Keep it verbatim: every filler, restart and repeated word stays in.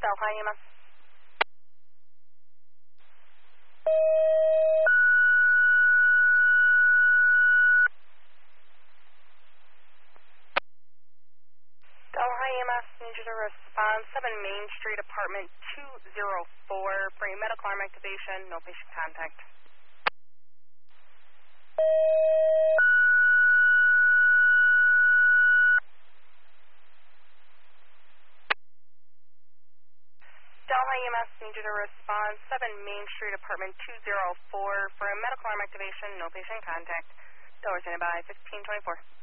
Delhi E M S. Delhi E M S, need you to respond. seven Main Street, apartment two oh four for a medical arm activation, no patient contact. Delhi E M S, need you to respond. seven Main Street, apartment two oh four for a medical arm activation, no patient contact. Delhi standing by fifteen twenty-four.